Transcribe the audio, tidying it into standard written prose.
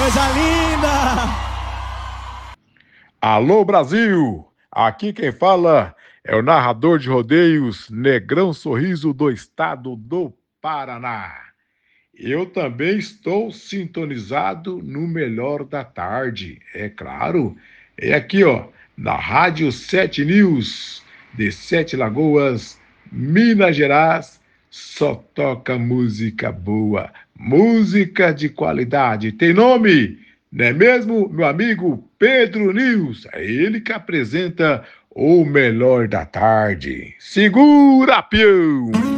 coisa linda! Alô, Brasil! Aqui quem fala é o narrador de rodeios Negrão Sorriso do estado do Paraná. Eu também estou sintonizado no Melhor da Tarde, é claro. É aqui, ó, na Rádio 7 News, de Sete Lagoas, Minas Gerais. Só toca música boa, música de qualidade. Tem nome? Não é mesmo, meu amigo Pedro News? É ele que apresenta o Melhor da Tarde. Segura, peão!